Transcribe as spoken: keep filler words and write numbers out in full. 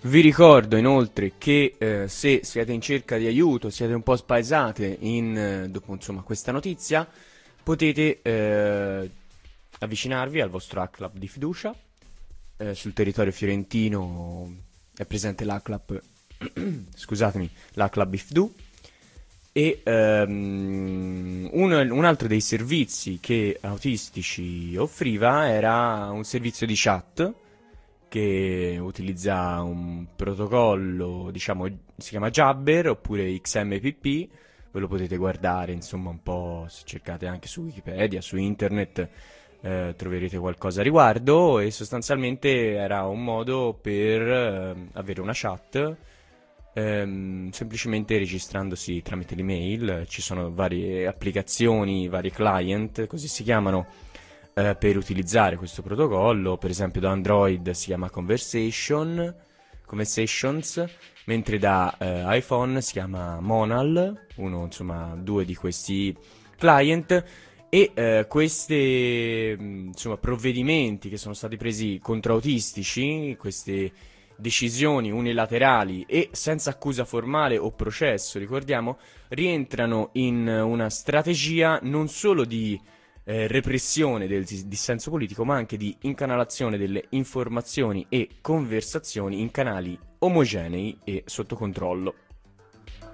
Vi ricordo inoltre che eh, se siete in cerca di aiuto, siete un po' spaesate in, eh, dopo insomma questa notizia, potete eh, avvicinarvi al vostro hack club di fiducia. Eh, sul territorio fiorentino è presente l'hack club, scusatemi, l'hack club I F D U. E ehm, un, un altro dei servizi che Autistici offriva era un servizio di chat che utilizza un protocollo, diciamo, si chiama Jabber oppure X M P P. Ve lo potete guardare, insomma, un po', se cercate anche su Wikipedia, su internet, eh, troverete qualcosa a riguardo. E sostanzialmente era un modo per eh, avere una chat, ehm, semplicemente registrandosi tramite l'email. Ci sono varie applicazioni, vari client, così si chiamano, eh, per utilizzare questo protocollo. Per esempio da Android si chiama Conversation, Conversations, mentre da eh, iPhone si chiama Monal, uno, insomma, due di questi client. E eh, questi insomma provvedimenti che sono stati presi contro Autistici, queste decisioni unilaterali e senza accusa formale o processo, ricordiamo, rientrano in una strategia non solo di eh, repressione del dis- dissenso politico, ma anche di incanalazione delle informazioni e conversazioni in canali omogenei e sotto controllo.